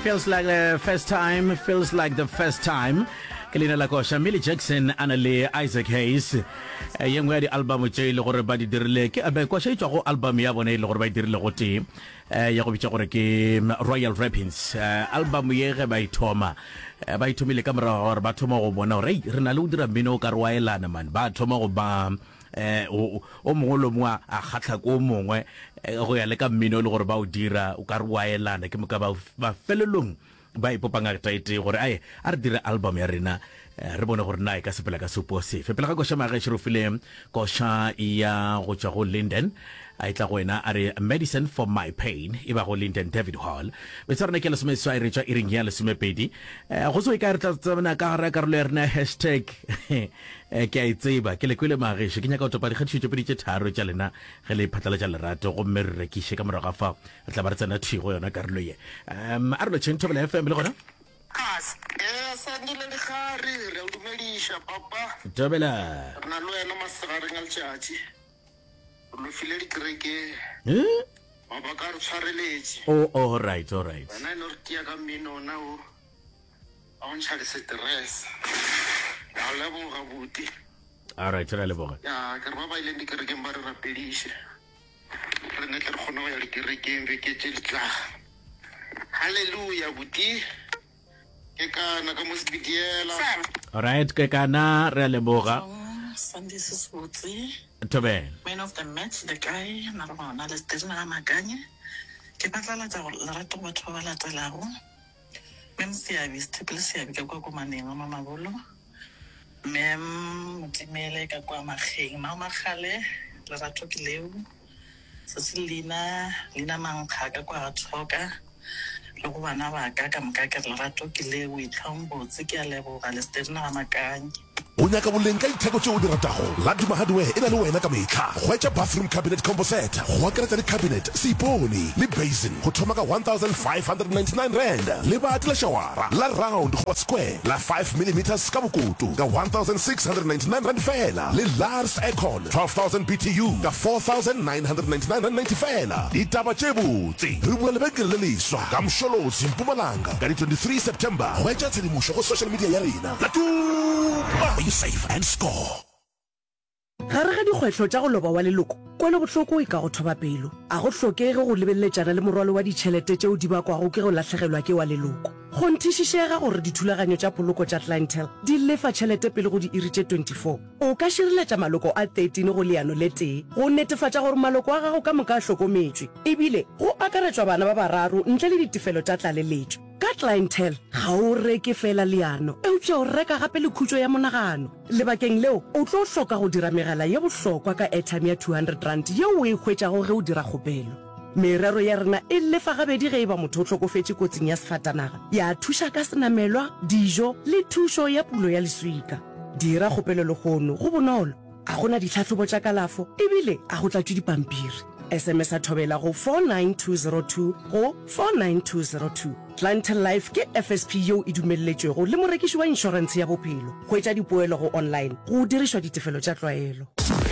Feels like the first time, feels like the first time. Kelina la kosha Millie Jackson ana le Isaac Hayes yengwe di album tse le gore ba di dirile ke abe kwa shei go album ya bone le gore ba di dirile go te ya go bitsa gore ke Royal Rappings album ye ge ba ithoma ba ithomile ka mora gore ba thoma go bona gore re na le o dira mmino ka re wa elana man ba thoma go ba o mongolo mwa a khatla ko mongwe go ya le ka mmino le gore ba o dira o ka re wa elana ke mo ka ba felelong ba ipopanga taite gore ai a re dire album ya rena re bone gore na e ka sepela ka supo sefe pele ga go shama ga shirofile go sha ya go tswa go Linden a itla go ena are Medicine for My Pain e ba go Linden David Hall be tsarana ke le some swa re tswa iring ya le some pedi go so e ka re tsana ka ra karolo ya rena hashtag ke a itseba ke le kwele mageshe ke nyaka go topa di kgetšho pedi tse tharo tša lena ge le phatla tša lerato go mme re rekishe ka morago fa re tla ba re tsena thigo yona karolo ye a re lo Thobela FM le gona sandile le khari re o dumedisha papa Thobela na lo ena masagare ngal tšatši lo file di kreke baba ka re tshwareletse all right na no re tia ka mmino na o a on tshale stress ya le bo ga buti all right re le boga ya ke re baba ile di kreke ba re rapedishe re ne tle re gona ya di kreke be ke tšetla hallelujah buti ke kana ka mosbitiela all right ke kana re le boga Sunday Siswotsi, Thobela man of the match, the guy, na re bona le stena maganye. Ke batla tsa go lerato batho ba latelago. Mem Siabi, Stephen Siabi ka kwa maneng ma mabolo. Mem Mutimele ka kwa mageng, ma magale, lerato ke leo. Lina Mankha ka kwa Tshoka. Le go bana ba ka mokaka lerato ke leo itlhombotse ke a leboga le stena maganye. O nyaka boleng ka itheko tse o di ratago Laduma Hardware e na le wena ka metlha hwetša bathroom cabinet combo set go akaretsa le cabinet seipone le basin go thoma ka 1599 rand le bati la shawara la round go square la 5mm ka bokutu ka 1699 rand fela le Lars Aircon 12000 BTU ka 4999 rand 90 fela ditaba tše botse re bua lebenkele le leswa ka Msholozi Mpumalanga ka di 23 September hwetša tshedimošo go social media ya rena Laduma. You save and score. Gare ga dikgwetlho tša go loba wa leloko kwele bohloko e ka go thoba pelo a go hlokege go lebelletšana le morwalo wa ditšhelete tšeo di bakwago ke go lahlegelwa ke wa leloko go nthišišega gore dithulaganyo tša poloko tša Clientele di lefa tšhelete pele go di iri tše 24 o ka šireletša maloko a 13 go leano le tee go netefatša gore maloko a gago ka moka a hlokometšwe ebile go akaretšwa bana ba bararo ntle le ditefelo tša tlaleletšo ka Clientele ga o reke fela leano eupša o reka gape le khutšo ya monagano lebakeng leo o tlo hloka go dira megala ye bohlokwa ka airtime ya 200 rand yeo o e hwetšago ge o dira kgopelo merero ya rena e lefa gabedi ge e ba motho o hlokofetše kotsing ya sefatanaga ya thuša ka senamelwa dijo le thušo ya pulo ya leswika dira kgopelo legono go bonolo a gona ditlhatlhobo tša kalafo ebile a go tlatšwe dipampiri SMS a Thobela go 49202 go 49202 Clientele Life ke FSP yo e dumelletšwego le morekiši wa insurance ya bophelo hwetša dipoelo go online go dirišwa ditefelo tša tlwaelo